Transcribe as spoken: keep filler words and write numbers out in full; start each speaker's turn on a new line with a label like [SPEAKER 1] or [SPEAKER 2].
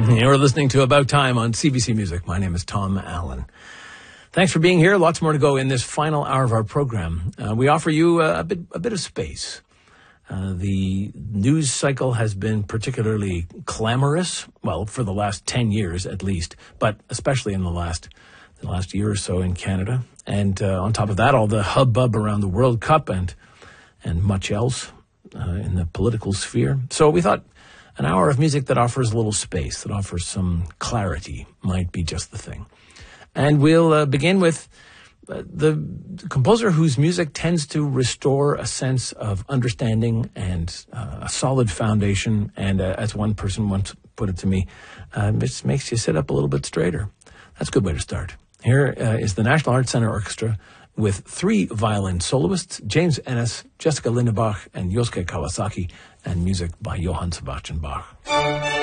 [SPEAKER 1] You're listening to About Time on C B C Music. My name is Tom Allen. Thanks for being here. Lots more to go in this final hour of our program. Uh, we offer you a, a bit a bit of space. Uh, the news cycle has been particularly clamorous, well, for the last ten years at least, but especially in the last the last year or so in Canada. And uh, on top of that, all the hubbub around the World Cup and and much else uh, in the political sphere. So we thought an hour of music that offers a little space, that offers some clarity, might be just the thing. And we'll uh, begin with uh, the composer whose music tends to restore a sense of understanding and uh, a solid foundation. And uh, as one person once put it to me, uh, it makes you sit up a little bit straighter. That's a good way to start. Here uh, is the National Arts Centre Orchestra with three violin soloists, James Ennis, Jessica Lindebach, and Yosuke Kawasaki, and music by Johann Sebastian Bach.